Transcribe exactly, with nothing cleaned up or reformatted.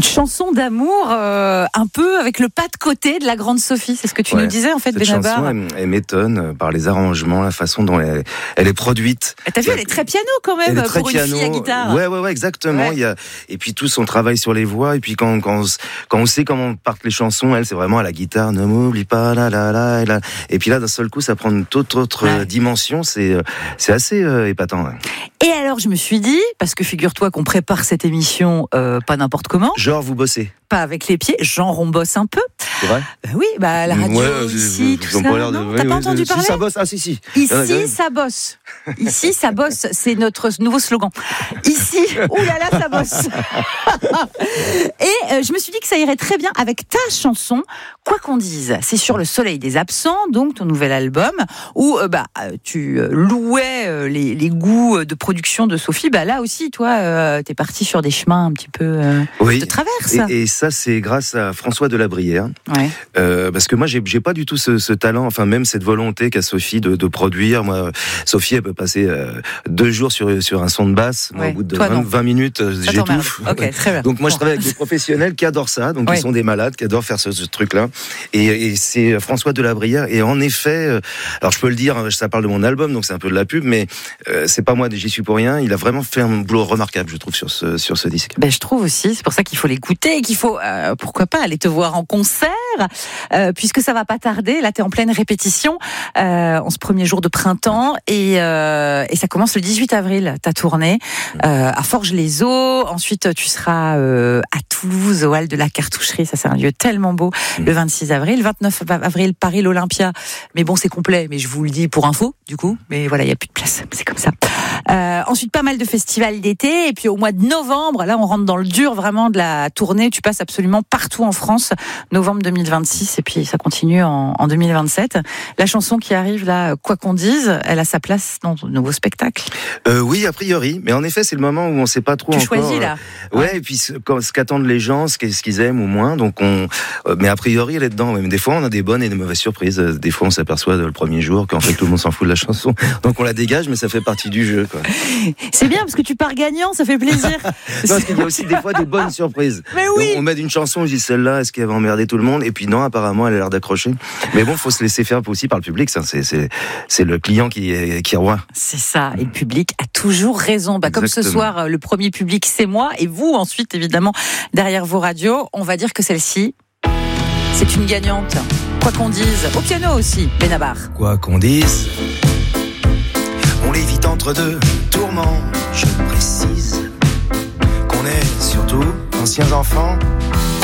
Une chanson d'amour euh, un peu avec le pas de côté de la grande Sophie, c'est ce que tu ouais, nous disais en fait, Benabar. Cette chanson, elle, elle m'étonne par les arrangements, la façon dont elle, elle est produite. T'as vu, elle est très piano quand même pour une piano. fille à guitare. Ouais, ouais, ouais, exactement. Ouais. Il y a, et puis tout son travail sur les voix, et puis quand, quand, quand on sait comment partent les chansons, elle, c'est vraiment à la guitare, ne m'oublie pas, la la la la. Et puis là, d'un seul coup, ça prend une toute autre ouais. dimension, c'est, c'est assez euh, épatant. Ouais. Et alors, je me suis dit, parce que figure-toi qu'on prépare cette émission euh, pas n'importe comment. Genre, vous bossez. Pas avec les pieds, genre on bosse un peu. C'est vrai ? Bah oui, bah la radio ouais, ici, tout ça. Pas non, de... T'as oui, pas oui, entendu si, parler ? Si ça bosse, ah si si. Ici ça bosse. Ici ça bosse, c'est notre nouveau slogan. Ici, oulala, ça bosse. Et euh, je me suis dit que ça irait très bien avec ta chanson, Quoi qu'on dise. C'est sur Le Soleil des Absents, donc ton nouvel album, où euh, bah tu louais euh, les, les goûts de production de Sophie. Bah là aussi, toi, euh, t'es parti sur des chemins un petit peu euh, oui. de traverse. Et, et ça, c'est grâce à François de la Brière. Ouais. Euh, parce que moi, j'ai, j'ai pas du tout ce, ce talent, enfin même cette volonté qu'a Sophie de, de produire. Moi, Sophie, elle peut passer euh, deux jours sur sur un son de basse. Moi, ouais. Au bout de vingt, vingt minutes, j'étouffe. Ok, très bien. Donc moi, je travaille avec des professionnels qui adorent ça, donc ouais. Ils sont des malades, qui adorent faire ce, ce truc-là. Et, et c'est François de la Brière. Et en effet, euh, alors je peux le dire, ça parle de mon album, donc c'est un peu de la pub, mais euh, c'est pas moi, j'y suis pour rien. Il a vraiment fait un boulot remarquable, je trouve, sur ce sur ce disque. Ben je trouve aussi. C'est pour ça qu'il faut l'écouter et qu'il faut, euh, pourquoi pas, aller te voir en concert, euh, puisque ça va pas tarder. Là, t'es en pleine répétition euh, en ce premier jour de printemps et euh, et ça commence le dix-huit avril. Ta tournée euh, à Forges-les-Eaux. Ensuite, tu seras euh, à Toulouse au Hall de la Cartoucherie. Ça, c'est un lieu tellement beau. Le vingt-six avril. vingt-neuf avril, Paris, l'Olympia. Mais bon, c'est complet. Mais je vous le dis pour info, du coup. Mais voilà, il y a plus de place. C'est comme ça. Euh, ensuite, pas mal de festivals d'été. Et puis au mois de novembre, là, on rentre dans le dur vraiment de la tournée. Tu passes absolument partout en France. Novembre deux mille vingt-six. Et puis ça continue en, en deux mille vingt-sept. La chanson qui arrive là, Quoi qu'on dise, elle a sa place dans ton nouveau spectacle. Euh, oui, a priori. Mais en effet, c'est le moment où on ne sait pas trop tu encore. Tu choisis là. Euh, ouais, ouais, et puis ce, ce qu'attendent les gens, ce qu'ils aiment ou moins. Donc on. Euh, mais a priori, elle est dedans. Même des fois, on a des bonnes et des mauvaises surprises. Des fois, on s'aperçoit le premier jour qu'en fait tout le monde s'en fout de la chanson. Donc on la dégage, mais ça fait partie du jeu, quoi. C'est bien parce que tu pars gagnant, ça fait plaisir. Non, parce qu'il y a aussi des fois des bonnes surprises. Mais oui. Donc, on met une chanson, je dis celle-là, est-ce qu'elle va emmerder tout le monde ? Et puis non, apparemment, elle a l'air d'accrocher. Mais bon, faut se laisser faire aussi par le public. Ça, c'est c'est c'est le client qui est qui est roi. C'est ça. Et le public a toujours raison. Bah comme ce soir, le premier public c'est moi et vous ensuite évidemment derrière vos radios. On va dire que celle-ci, c'est une gagnante. Quoi qu'on dise, au piano aussi, Benabar. Quoi qu'on dise, on l'évite entre deux tourments. Je précise qu'on est surtout anciens enfants